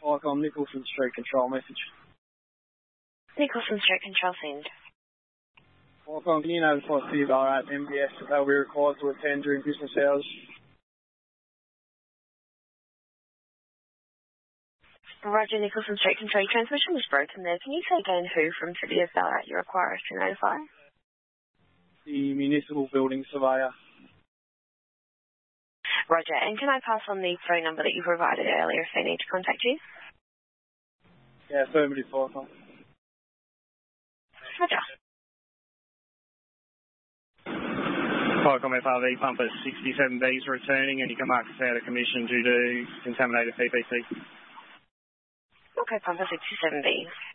Icon Nicholson Street Control message. Nicholson Street Control send. Icon, can you notify City of Ballarat and MBS that they'll be required to attend during business hours? Roger, Nicholson Street Control. Your transmission was broken there. Can you say again who from City of Ballarat you require us to notify? The Municipal Building Surveyor. Roger, and can I pass on the phone number that you provided earlier if they need to contact you? Yeah, affirmative, Icon. Roger. Icon FRV pumper 67B is returning and you can mark us out of commission due to contaminated PPC. Okay, pumper 67B.